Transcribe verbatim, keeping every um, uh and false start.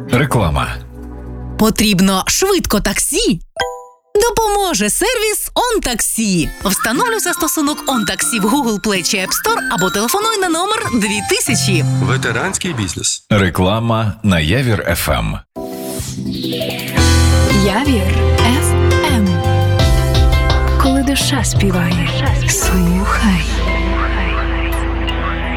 Реклама. Потрібно швидко таксі? Допоможе сервіс «ОнТаксі». Встановлюй застосунок «ОнТаксі» в Google Play чи App Store або телефонуй на номер дві тисячі. Ветеранський бізнес. Реклама на Явір еф ем. Явір еф ем. Коли душа співає, слухай.